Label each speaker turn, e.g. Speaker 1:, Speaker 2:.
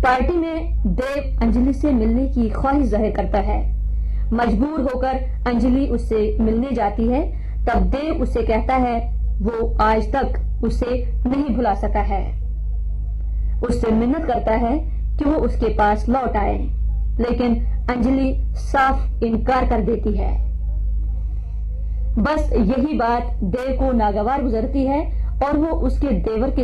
Speaker 1: Party में देव अंजलि से मिलने की ख्वाहिश जाहिर करता है। मजबूर होकर अंजलि उससे मिलने जाती है। तब देव उससे कहता है वो आज तक उसे नहीं भुला सका है। उससे मिन्नत करता है कि वो उसके पास लौट आए, लेकिन अंजलि साफ इनकार कर देती है। बस यही बात देव को नागवार गुजरती है और वो उसके देवर के